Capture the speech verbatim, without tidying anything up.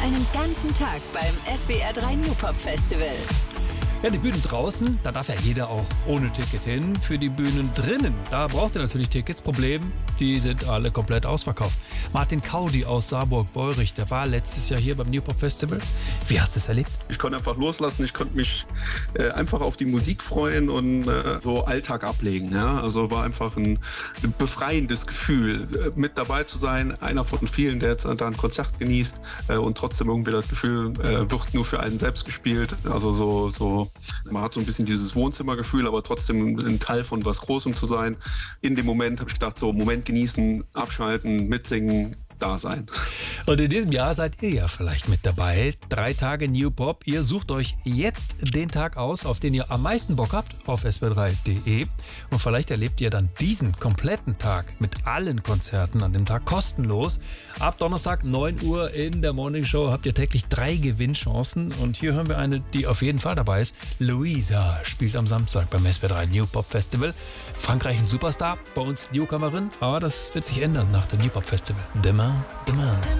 einen ganzen Tag beim S W R drei New Pop Festival. Ja, die Bühnen draußen, da darf ja jeder auch ohne Ticket hin. Für die Bühnen drinnen, da braucht ihr natürlich Tickets. Problem, die sind alle komplett ausverkauft. Martin Kaudi aus Saarburg-Beurich, der war letztes Jahr hier beim New Pop Festival. Wie hast du es erlebt? Ich konnte einfach loslassen, ich konnte mich äh, einfach auf die Musik freuen und äh, so Alltag ablegen. Ja? Also war einfach ein befreiendes Gefühl, äh, mit dabei zu sein. Einer von vielen, der jetzt da ein Konzert genießt äh, und trotzdem irgendwie das Gefühl, äh, wird nur für einen selbst gespielt. Also so, so, man hat so ein bisschen dieses Wohnzimmergefühl, aber trotzdem ein Teil von was Großem zu sein. In dem Moment habe ich gedacht, so Moment genießen, abschalten, mitsingen, da sein. Und in diesem Jahr seid ihr ja vielleicht mit dabei. Drei Tage New Pop. Ihr sucht euch jetzt den Tag aus, auf den ihr am meisten Bock habt, auf s w r drei punkt de. Und vielleicht erlebt ihr dann diesen kompletten Tag mit allen Konzerten an dem Tag kostenlos. Ab Donnerstag neun Uhr in der Morning Show habt ihr täglich drei Gewinnchancen. Und hier hören wir eine, die auf jeden Fall dabei ist. Luisa spielt am Samstag beim S W R drei New Pop Festival. Frankreich ein Superstar, bei uns Newcomerin. Aber das wird sich ändern nach dem New Pop Festival. Demain, demain.